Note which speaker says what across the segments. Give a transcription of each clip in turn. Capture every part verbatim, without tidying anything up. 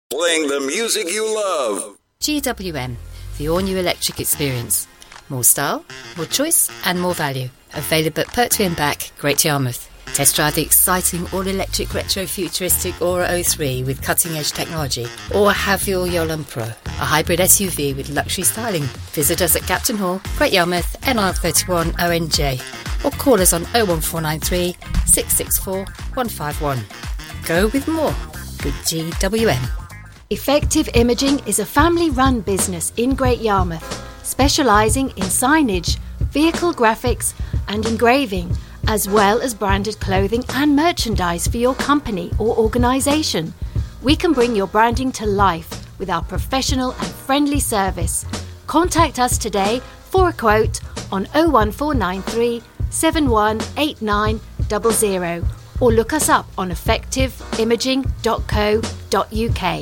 Speaker 1: Playing the music you love.
Speaker 2: G W M, the all-new electric experience. More style, more choice and more value. Available at Pertwee and Back, Great Yarmouth. Test drive the exciting all-electric retro-futuristic Aura oh three with cutting-edge technology. Or have your Yolande Pro, a hybrid S U V with luxury styling. Visit us at Captain Hall, Great Yarmouth, N R thirty-one O N J. Or call us on oh one four nine three, six six four, one five one. Go with more. Good G W M.
Speaker 3: Effective Imaging is a family-run business in Great Yarmouth, specialising in signage, vehicle graphics and engraving, as well as branded clothing and merchandise for your company or organisation. We can bring your branding to life with our professional and friendly service. Contact us today for a quote on oh one four nine three, seven one eight nine zero zero or look us up on effective imaging dot co dot uk.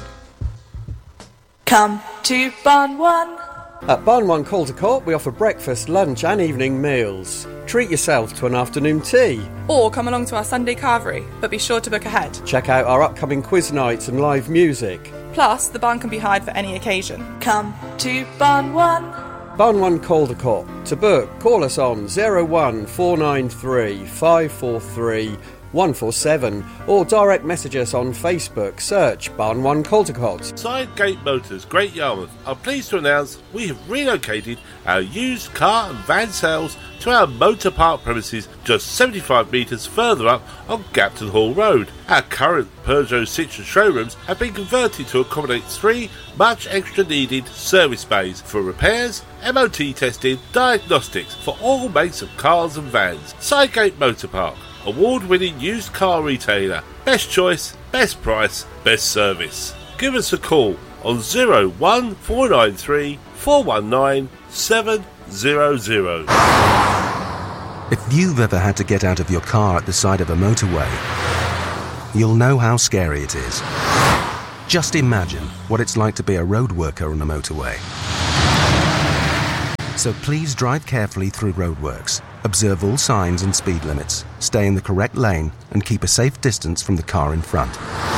Speaker 4: Come to Barn One.
Speaker 5: At Barn One Caldercourt, we offer breakfast, lunch and evening meals. Treat yourself to an afternoon tea.
Speaker 4: Or come along to our Sunday carvery, but be sure to book ahead.
Speaker 5: Check out our upcoming quiz nights and live music.
Speaker 4: Plus, the barn can be hired for any occasion. Come to Barn One.
Speaker 5: Barn One Caldercourt. To book, call us on oh one four nine three, five four three, one four seven or direct message us on Facebook. Search Barn One Caldercourt.
Speaker 6: Sidegate Motors, Great Yarmouth, are pleased to announce we have relocated our used car and van sales to our motor park premises just seventy-five metres further up on Gapton Hall Road. Our current Peugeot Citroën showrooms have been converted to accommodate three much extra needed service bays for repairs, M O T testing, diagnostics for all makes of cars and vans. Sidegate Motor Park, award-winning used car retailer. Best choice, best price, best service. Give us a call on oh one four nine three, four one nine, seven zero zero.
Speaker 7: If you've ever had to get out of your car at the side of a motorway, you'll know how scary it is. Just imagine what it's like to be a road worker on a motorway. So please drive carefully through roadworks. Observe all signs and speed limits, stay in the correct lane and keep a safe distance from the car in front.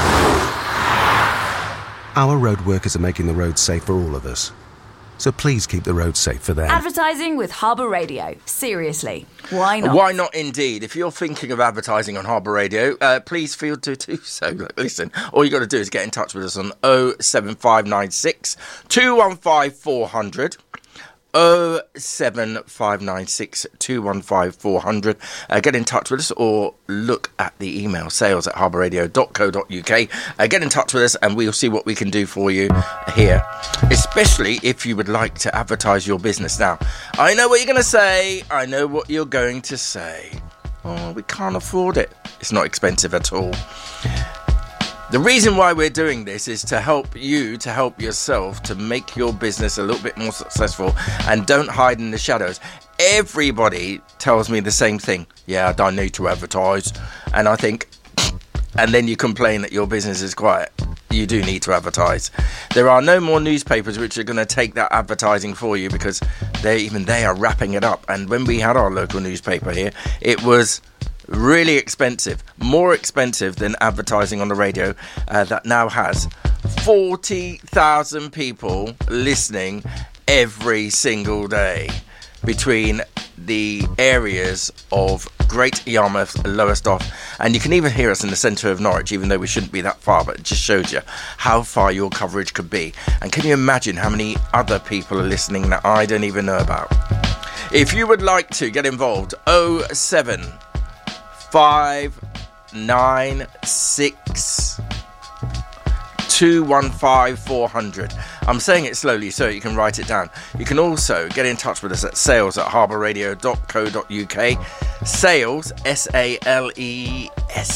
Speaker 7: Our road workers are making the roads safe for all of us. So please keep the roads safe for them.
Speaker 8: Advertising with Harbour Radio. Seriously, why not?
Speaker 9: Why not indeed? If you're thinking of advertising on Harbour Radio, uh, please feel to do so. Listen, all you got to do is get in touch with us on oh seven five nine six, two one five, four hundred. oh seven five nine six, two one five, four hundred. Uh, get in touch with us or look at the email sales at harbour radio dot co dot uk. Uh, get in touch with us and we'll see what we can do for you here, especially if you would like to advertise your business. Now, I know what you're going to say. I know what you're going to say. Oh, we can't afford it. It's not expensive at all. The reason why we're doing this is to help you, to help yourself, to make your business a little bit more successful and don't hide in the shadows. Everybody tells me the same thing. Yeah, I don't need to advertise. And I think, and then you complain that your business is quiet. You do need to advertise. There are no more newspapers which are going to take that advertising for you because they even they are wrapping it up. And when we had our local newspaper here, it was really expensive, more expensive than advertising on the radio uh, that now has forty thousand people listening every single day between the areas of Great Yarmouth, Lowestoft, and you can even hear us in the centre of Norwich, even though we shouldn't be that far, but it just shows you how far your coverage could be. And can you imagine how many other people are listening that I don't even know about? If you would like to get involved, oh seven five nine six, two one five, four hundred. I'm saying it slowly so you can write it down. You can also get in touch with us at sales at harbour radio dot co dot uk. Sales, S A L E S.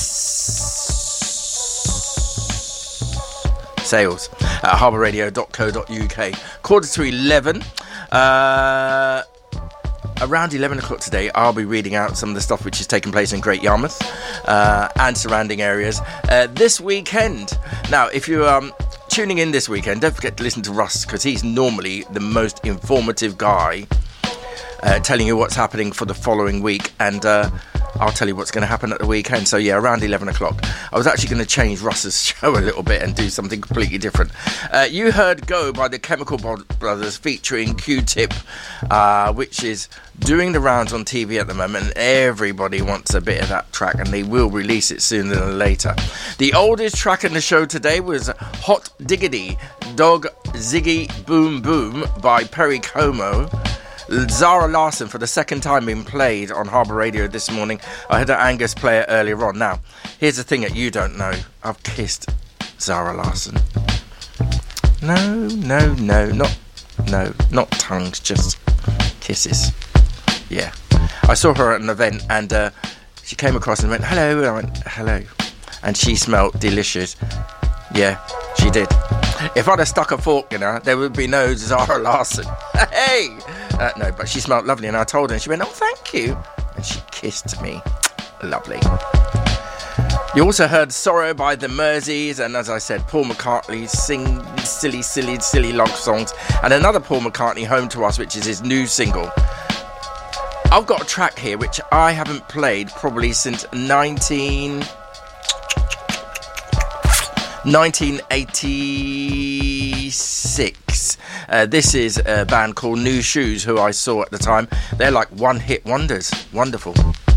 Speaker 9: Sales at harbour radio dot co dot uk. Quarter to eleven. Uh... Around eleven o'clock today, I'll be reading out some of the stuff which is taking place in Great Yarmouth uh, and surrounding areas uh, this weekend. Now, if you're um, tuning in this weekend, don't forget to listen to Russ, because he's normally the most informative guy uh, telling you what's happening for the following week. And uh, I'll tell you what's going to happen at the weekend. So yeah, around eleven o'clock. I was actually going to change Russ's show a little bit and do something completely different. Uh, you heard Go by the Chemical Brothers featuring Q-Tip, uh, which is doing the rounds on T V at the moment, and everybody wants a bit of that track, and they will release it sooner than later. The oldest track in the show today was Hot Diggity Dog Ziggy Boom Boom by Perry Como. Zara Larsson for the second time being played on Harbour Radio this morning. I heard Angus play it earlier on. Now, here's the thing that you don't know. I've kissed Zara Larsson. No, no, no, not, no, not tongues, just kisses. Yeah. I saw her at an event and uh, she came across and went, hello. And I went, hello. And she smelled delicious. Yeah, she did. If I'd have stuck a fork in her, there would be no Zara Larsson. Hey! Uh, no, but she smelled lovely, and I told her, and she went, oh, thank you. And she kissed me. Lovely. You also heard Sorrow by the Merseys, and as I said, Paul McCartney sing silly, silly, silly love songs. And another Paul McCartney, Home to Us, which is his new single. I've got a track here which I haven't played probably since nineteen... nineteen eighty-six. Uh, this is a band called New Shoes, who I saw at the time. They're like one-hit wonders. Wonderful.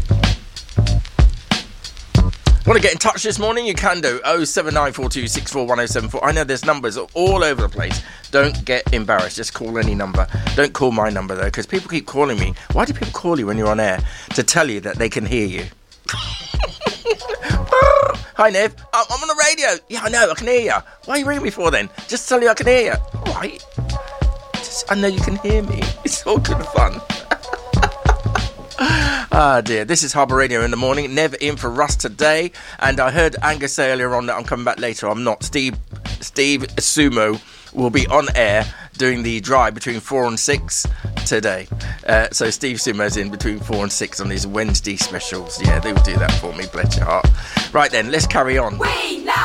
Speaker 9: Want to get in touch this morning? You can do oh seven nine four two six four one oh seven four. I know there's numbers all over the place. Don't get embarrassed. Just call any number. Don't call my number, though, because people keep calling me. Why do people call you when you're on air? To tell you that they can hear you. Hi, Nev. I'm on the radio. Yeah, I know. I can hear you. Why are you ringing me for, then? Just to tell you I can hear you. All right. Just, I know you can hear me. It's all good fun. Ah, dear. This is Harbour Radio in the morning. Nev in for Russ today. And I heard Angus say earlier on that I'm coming back later. I'm not. Steve, Steve Sumo will be on air doing the drive between four and six today. Uh, so Steve Sumo's in between four and six on his Wednesday specials. Yeah, they will do that for me, bless your heart. Right then, let's carry on.